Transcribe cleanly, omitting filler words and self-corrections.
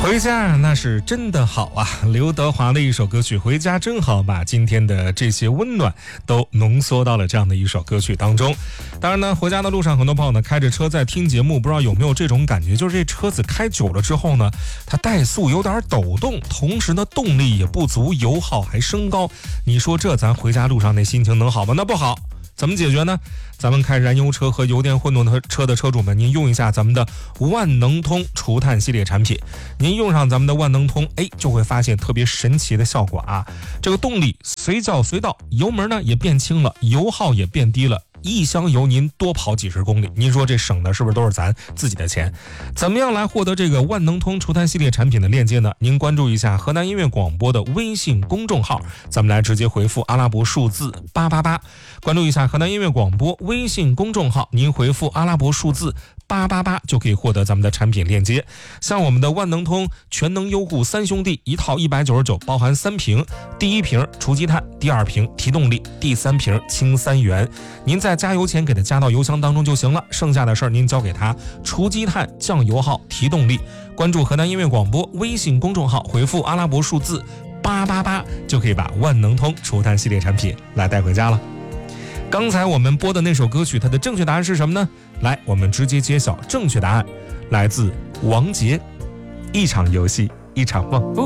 回家那是真的好啊！刘德华的一首歌曲《回家真好》，把今天的这些温暖都浓缩到了这样的一首歌曲当中。当然呢，回家的路上，很多朋友呢开着车在听节目，不知道有没有这种感觉，就是这车子开久了之后呢，它怠速有点抖动，同时呢动力也不足，油耗还升高。你说这咱回家路上那心情能好吗？那不好。怎么解决呢？咱们开燃油车和油电混动车的车主们，您用一下咱们的万能通除碳系列产品。您用上咱们的万能通，就会发现特别神奇的效果啊！这个动力随叫随到，油门呢也变轻了，油耗也变低了。一箱油您多跑几十公里，您说这省的是不是都是咱自己的钱？怎么样来获得这个万能通除碳系列产品的链接呢？您关注一下河南音乐广播的微信公众号，咱们来直接回复阿拉伯数字888，关注一下河南音乐广播微信公众号，您回复阿拉伯数字888就可以获得咱们的产品链接。像我们的万能通全能优护三兄弟一套199，包含3瓶，第一瓶除积碳，第二瓶提动力，第3瓶氢3元。您在加油前给它加到油箱当中就行了，剩下的事儿您交给他，除积碳、降油耗、提动力。关注河南音乐广播微信公众号，回复阿拉伯数字888就可以把万能通除碳系列产品来带回家了。刚才我们播的那首歌曲，它的正确答案是什么呢？来，我们直接揭晓正确答案，来自王杰，一场游戏一场梦。